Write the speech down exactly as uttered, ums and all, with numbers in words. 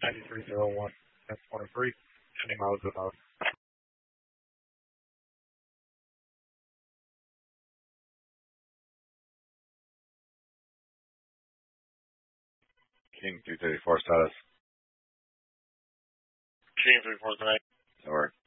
ninety-three zero one, ten twenty-three, twenty miles an hour. King two thirty-four status. King three four three. Over.